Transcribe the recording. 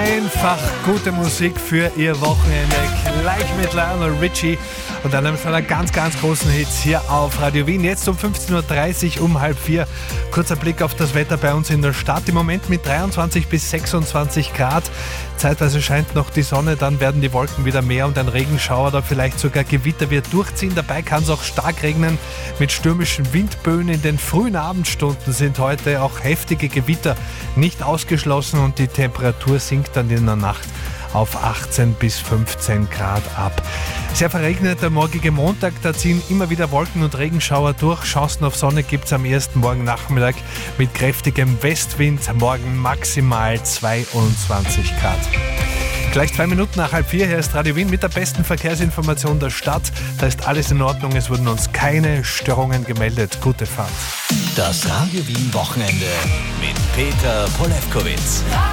Einfach gute Musik für Ihr Wochenende. Gleich mit Lionel Richie und einem seiner ganz, ganz großen Hits hier auf Radio Wien. Jetzt um 15.30 Uhr, um 3:30. Kurzer Blick auf das Wetter bei uns in der Stadt. Im Moment mit 23 bis 26 Grad. Zeitweise scheint noch die Sonne, dann werden die Wolken wieder mehr und ein Regenschauer oder vielleicht sogar Gewitter wird durchziehen. Dabei kann es auch stark regnen mit stürmischen Windböen. In den frühen Abendstunden sind heute auch heftige Gewitter nicht ausgeschlossen und die Temperatur sinkt dann in der Nacht auf 18 bis 15 Grad ab. Sehr verregnet der morgige Montag, da ziehen immer wieder Wolken und Regenschauer durch. Chancen auf Sonne gibt es am ersten Morgen Nachmittag mit kräftigem Westwind. Morgen maximal 22 Grad. Gleich 2 Minuten nach 3:30, hier ist Radio Wien mit der besten Verkehrsinformation der Stadt. Da ist alles in Ordnung, es wurden uns keine Störungen gemeldet. Gute Fahrt. Das Radio Wien Wochenende mit Peter Polewkowitz.